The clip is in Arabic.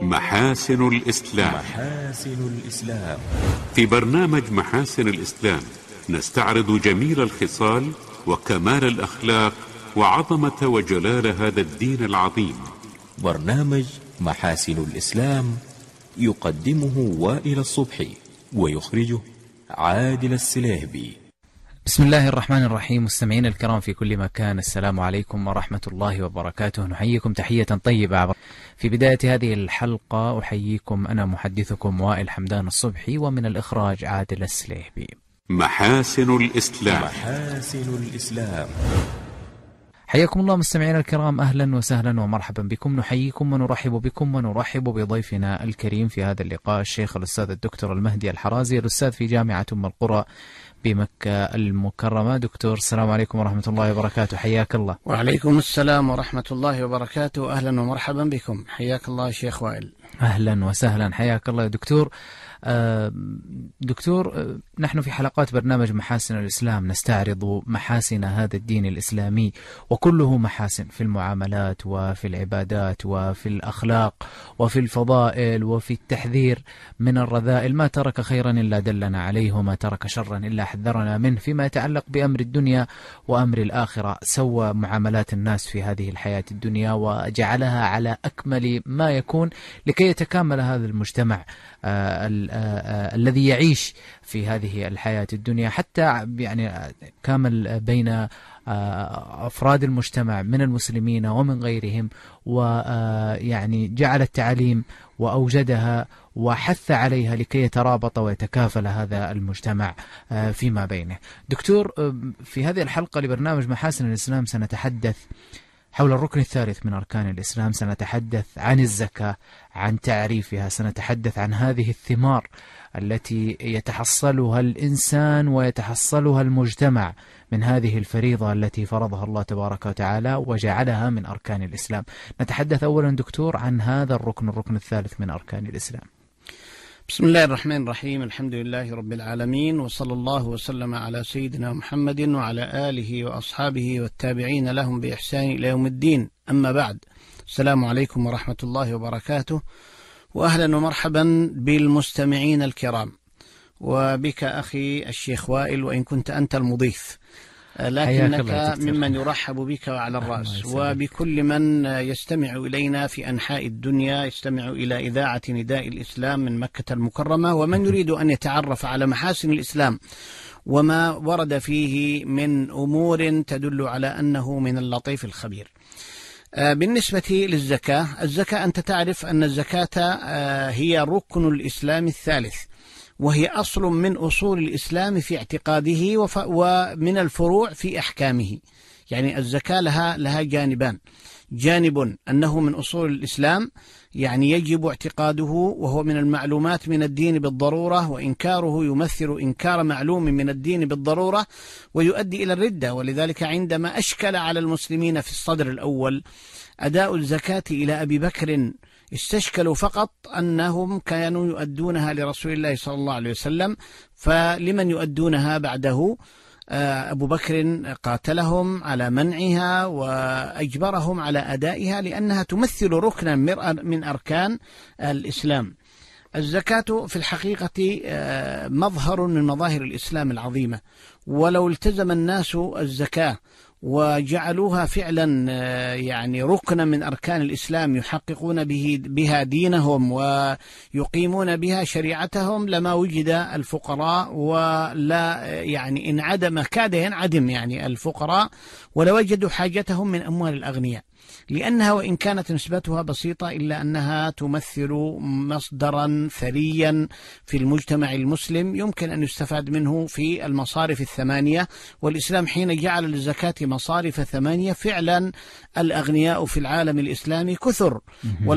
محاسن الإسلام. محاسن الإسلام. في برنامج محاسن الإسلام نستعرض جميل الخصال وكمال الأخلاق وعظمة وجلال هذا الدين العظيم. برنامج محاسن الإسلام يقدمه وائل الصبحي ويخرجه عادل السليهبي. بسم الله الرحمن الرحيم. مستمعينا الكرام في كل مكان، السلام عليكم ورحمة الله وبركاته. نحييكم تحية طيبة. في بداية هذه الحلقة أحييكم أنا محدثكم وائل حمدان الصبحي، ومن الإخراج عادل السليهبي. محاسن الإسلام. محاسن الإسلام. حياكم الله مستمعينا الكرام، أهلا وسهلا ومرحبا بكم. نحييكم ونرحب بكم ونرحب بضيفنا الكريم في هذا اللقاء، الشيخ الأستاذ الدكتور المهدي الحرازي، الأستاذ في جامعة أم القرى بمكة المكرمة. دكتور السلام عليكم ورحمة الله وبركاته، حياك الله. وعليكم السلام ورحمة الله وبركاته، أهلا ومرحبا بكم، حياك الله شيخ وائل. أهلا وسهلا، حياك الله يا دكتور. دكتور، نحن في حلقات برنامج محاسن الإسلام نستعرض محاسن هذا الدين الإسلامي، وكله محاسن في المعاملات وفي العبادات وفي الأخلاق وفي الفضائل وفي التحذير من الرذائل. ما ترك خيرا إلا دلنا عليه، وما ترك شرا إلا حذرنا منه. فيما يتعلق بأمر الدنيا وأمر الآخرة، سوى معاملات الناس في هذه الحياة الدنيا وجعلها على أكمل ما يكون لكي يتكامل هذا المجتمع الذي يعيش في هذه الحياة الدنيا، حتى يعني كامل بين أفراد المجتمع من المسلمين ومن غيرهم، ويعني جعل التعليم وأوجدها وحث عليها لكي يترابط ويتكافل هذا المجتمع فيما بينه. دكتور، في هذه الحلقة لبرنامج محاسن الإسلام سنتحدث حول الركن الثالث من أركان الإسلام، سنتحدث عن الزكاة، عن تعريفها، سنتحدث عن هذه الثمار التي يتحصلها الإنسان ويتحصلها المجتمع من هذه الفريضة التي فرضها الله تبارك وتعالى وجعلها من أركان الإسلام. نتحدث أولا دكتور عن هذا الركن الثالث من أركان الإسلام. بسم الله الرحمن الرحيم، الحمد لله رب العالمين، وصلى الله وسلم على سيدنا محمد وعلى آله وأصحابه والتابعين لهم بإحسان إلى يوم الدين. أما بعد، السلام عليكم ورحمة الله وبركاته، وأهلا ومرحبا بالمستمعين الكرام، وبك أخي الشيخ وائل، وإن كنت أنت المضيف، لكنك ممن يرحب بك وعلى الرأس، وبكل من يستمع إلينا في أنحاء الدنيا، يستمع إلى إذاعة نداء الإسلام من مكة المكرمة، ومن يريد أن يتعرف على محاسن الإسلام وما ورد فيه من أمور تدل على أنه من اللطيف الخبير. بالنسبة للزكاة، الزكاة أنت تعرف أن الزكاة هي ركن الإسلام الثالث، وهي أصل من أصول الإسلام في اعتقاده ومن الفروع في أحكامه. يعني الزكاة لها جانبان، جانب أنه من أصول الإسلام، يعني يجب اعتقاده وهو من المعلومات من الدين بالضرورة، وإنكاره يمثل إنكار معلوم من الدين بالضرورة ويؤدي إلى الردة. ولذلك عندما أشكل على المسلمين في الصدر الأول أداء الزكاة إلى أبي بكر، استشكلوا فقط أنهم كانوا يؤدونها لرسول الله صلى الله عليه وسلم، فلمن يؤدونها بعده؟ أبو بكر قاتلهم على منعها وأجبرهم على أدائها، لأنها تمثل ركنا من أركان الإسلام. الزكاة في الحقيقة مظهر من مظاهر الإسلام العظيمة، ولو التزم الناس الزكاة وجعلوها فعلا يعني ركنا من أركان الإسلام يحققون بها دينهم ويقيمون بها شريعتهم، لما وجد الفقراء، ولا يعني إن عدم كاد ينعدم يعني الفقراء، ولوجدوا حاجتهم من أموال الأغنياء، لأنها وإن كانت نسبتها بسيطة إلا أنها تمثل مصدرا ثريا في المجتمع المسلم يمكن أن يستفاد منه في المصارف الثمانية. والإسلام حين جعل للزكاة مصارف ثمانية، فعلا الأغنياء في العالم الإسلامي كثر،